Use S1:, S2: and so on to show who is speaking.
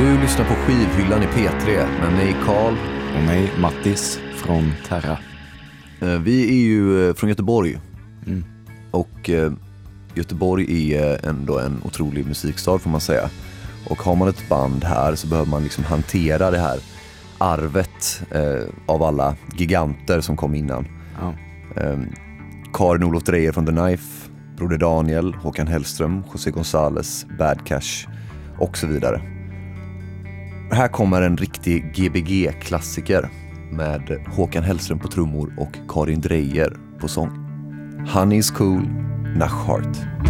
S1: Du lyssnar på skivhyllan i P3 med mig Carl
S2: och mig Mattis från Terra.
S1: Vi är ju från Göteborg. Och Göteborg är ändå en otrolig musikstad får man säga. Och har man ett band här så behöver man liksom hantera det här arvet av alla giganter som kom innan.
S2: Ja.
S1: Karin Olof Dreyer från The Knife, Broder Daniel, Håkan Hellström, José González, Bad Cash och så vidare. Här kommer en riktig GBG-klassiker med Håkan Hellström på trummor och Karin Dreyer på sång. Honey is cool, Nach Hart.